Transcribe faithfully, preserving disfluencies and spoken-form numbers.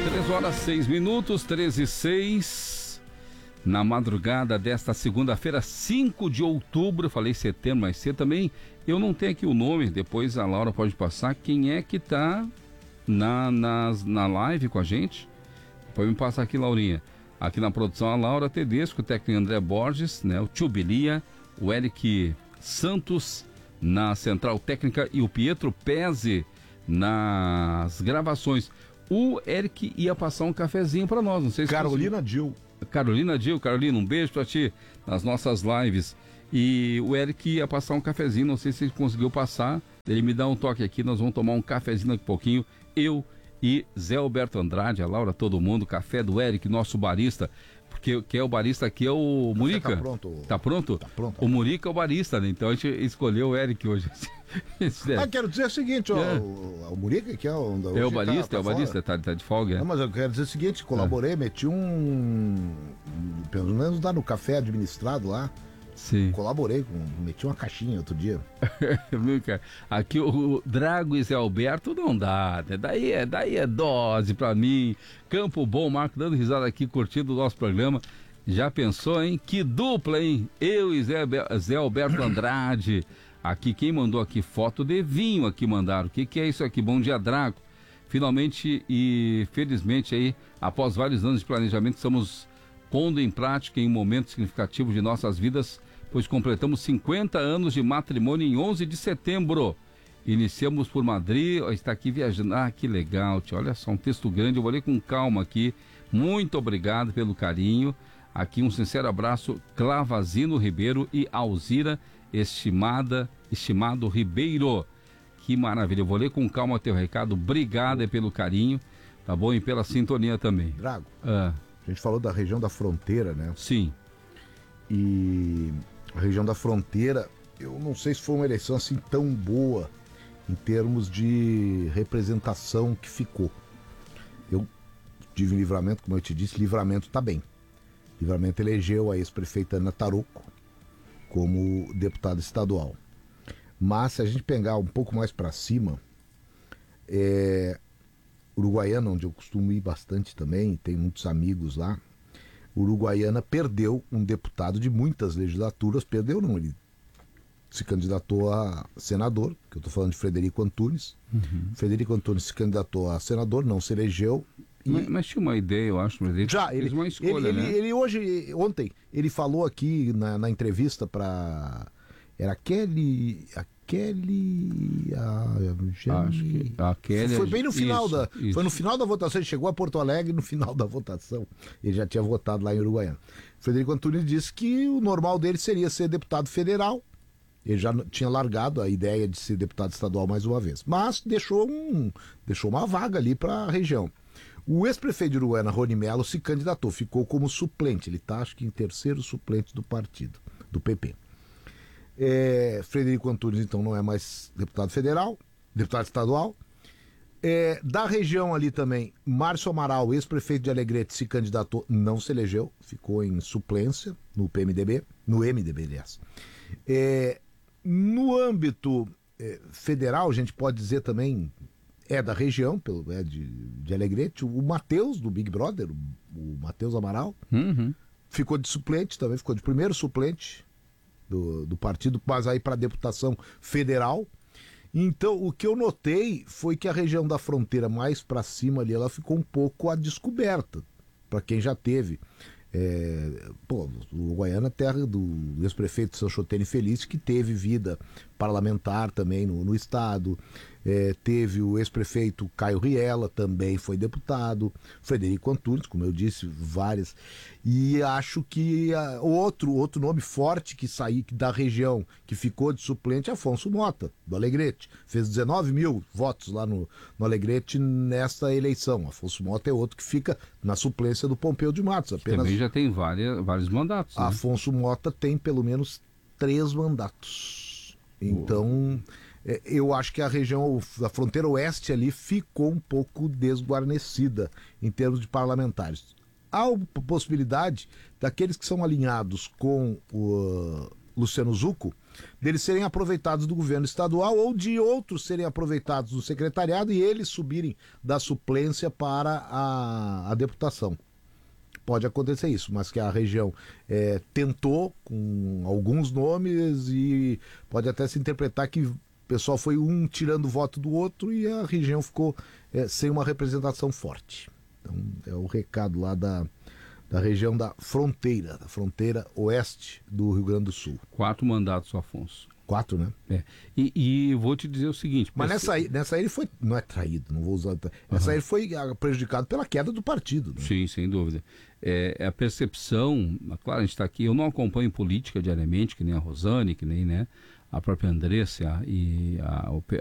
três horas, seis minutos, treze e seis. Na madrugada desta segunda-feira, cinco de outubro, falei setembro, mas cedo também. Eu não tenho aqui o nome, depois a Laura pode passar. Quem é que tá na, nas, na live com a gente? Pode me passar aqui, Laurinha. Aqui na produção, a Laura Tedesco, o técnico André Borges, né, o Tio Bilia, o Eric Santos na central técnica e o Pietro Pezzi nas gravações. O Eric ia passar um cafezinho para nós, não sei se... Carolina você... Dil. Carolina Dil, Carolina, um beijo pra ti nas nossas lives. E o Eric ia passar um cafezinho, não sei se ele conseguiu passar. Ele me dá um toque aqui, nós vamos tomar um cafezinho daqui a pouquinho. Eu e Zé Alberto Andrade, a Laura, todo mundo, café do Eric, nosso barista. Porque quem é o barista aqui é o Murica. Tá pronto. Tá pronto? Tá pronto. O Murica é o barista, né? Então a gente escolheu o Eric hoje. Ah, quero dizer o seguinte, ó, É. o, o Murica que é o... É o barista, tá, tá é o barista, tá, tá de folga. É. Não, mas eu quero dizer o seguinte, colaborei, é. meti um... Pelo menos lá no café administrado lá. Sim. Colaborei, com, meti uma caixinha outro dia. Aqui o Drago e Zé Alberto não dá, né? Daí é, daí é dose pra mim. Campo Bom, Marco dando risada aqui, curtindo o nosso programa. Já pensou, hein? Que dupla, hein? Eu e Zé, Zé Alberto Andrade. Aqui, quem mandou aqui foto de vinho aqui mandaram. O que, que é isso aqui? Bom dia, Drago. Finalmente e felizmente aí, após vários anos de planejamento, estamos pondo em prática em um momento significativo de nossas vidas, pois completamos cinquenta anos de matrimônio em onze de setembro. Iniciamos por Madrid, ó, está aqui viajando. Ah, que legal, tio. Olha só, um texto grande, eu vou ler com calma aqui. Muito obrigado pelo carinho. Aqui um sincero abraço, Clavazino Ribeiro e Alzira Estimada, Estimado Ribeiro. Que maravilha, eu vou ler com calma teu recado. Obrigado pelo carinho, tá bom? E pela sintonia também. Drago, ah. a gente falou da região da fronteira, né? Sim. E a região da fronteira, eu não sei se foi uma eleição assim tão boa em termos de representação que ficou. Eu tive Livramento, como eu te disse, Livramento tá bem. Livramento elegeu a ex-prefeita Ana Tarouco como deputada estadual. Mas se a gente pegar um pouco mais para cima, é, Uruguaiana, onde eu costumo ir bastante também, tenho muitos amigos lá, Uruguaiana perdeu um deputado de muitas legislaturas, perdeu não, ele se candidatou a senador, que eu estou falando de Frederico Antunes. Uhum. Frederico Antunes se candidatou a senador, não se elegeu. E... Mas, mas tinha uma ideia, eu acho, Frederico. Já, ele, uma escolha, ele, né? ele, ele hoje, ontem, ele falou aqui na, na entrevista para... Era a Kelly... A Kelly... A, a Acho que a Kelly... Foi bem no final isso, da... Isso. Foi no final da votação, ele chegou a Porto Alegre no final da votação. Ele já tinha votado lá em Uruguaiana. Frederico Antunes disse que o normal dele seria ser deputado federal. Ele já tinha largado a ideia de ser deputado estadual mais uma vez. Mas deixou, um, deixou uma vaga ali para a região. O ex-prefeito de Uruguaiana, Rony Mello, se candidatou, ficou como suplente. Ele está, acho que, em terceiro suplente do partido, do P P. É, Frederico Antunes, então, não é mais deputado federal, deputado estadual. É, da região ali também, Márcio Amaral, ex-prefeito de Alegrete, se candidatou, não se elegeu, ficou em suplência no P M D B, no M D B, aliás. É, no âmbito é, federal, a gente pode dizer também, é da região, pelo, é de, de Alegrete, o Matheus, do Big Brother, o, o Matheus Amaral, uhum. ficou de suplente também, ficou de primeiro suplente do, do partido, mas aí para deputação federal. Então, o que eu notei foi que a região da fronteira mais para cima ali, ela ficou um pouco a descoberta, para quem já teve. É, pô, o Uruguaiana, terra do ex-prefeito São Chotene Feliz, que teve vida parlamentar também no, no estado. É, teve o ex-prefeito Caio Riela, também foi deputado. Frederico Antunes, como eu disse, várias. E acho que a, outro, outro nome forte que saiu da região, que ficou de suplente, é Afonso Mota, do Alegrete. Fez dezenove mil votos lá no, no Alegrete nesta eleição. Afonso Mota é outro que fica na suplência do Pompeu de Matos. Apenas... Também já tem várias, vários mandatos. Né? Afonso Mota tem pelo menos três mandatos. Então, é, eu acho que a região, a fronteira oeste ali ficou um pouco desguarnecida em termos de parlamentares. Há a possibilidade daqueles que são alinhados com o Luciano Zucco deles serem aproveitados do governo estadual ou de outros serem aproveitados do secretariado e eles subirem da suplência para a, a deputação. Pode acontecer isso, mas que a região é, tentou com alguns nomes e pode até se interpretar que o pessoal foi um tirando o voto do outro e a região ficou é, sem uma representação forte. Então é o recado lá da, da região da fronteira, da fronteira oeste do Rio Grande do Sul. Quatro mandatos, Afonso. Quatro, né? É. E, e vou te dizer o seguinte... Mas pessoal... nessa aí, nessa aí ele foi... Não é traído, não vou usar... Nessa uhum. aí ele foi prejudicado pela queda do partido. Né? Sim, sem dúvida. É, a percepção... Claro, a gente está aqui... Eu não acompanho política diariamente, que nem a Rosane, que nem né, a própria Andressa e a,